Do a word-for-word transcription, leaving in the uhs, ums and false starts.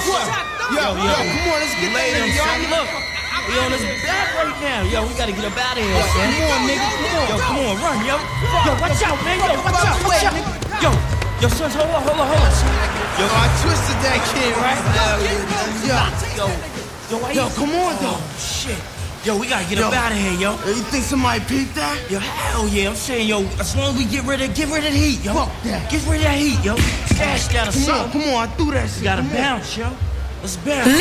What? Yo, yo, yo, come on, let's get that nigga, y'all. Look, we on his back right now. Yo, we gotta get up out of here, yo, son. Come on, nigga, come on. Yo, come on, run, yo. Yo, watch out, man. Yo, watch out, watch out. Yo, yo, son, hold on, hold on, hold on. Yo, I twisted that kid, right? Yo, yo, yo, why yo, you... come on, though. Oh, shit. Yo, we gotta get Yo. up out of here, yo. Yo, you think somebody peeped that? Yo, hell yeah, I'm saying, yo, as long as we get rid of, get rid of the heat, yo. Fuck that. Get rid of that heat, yo. Dash got a Come on, something. come on, I threw that shit. You gotta Come on. bounce, yo. Let's bounce.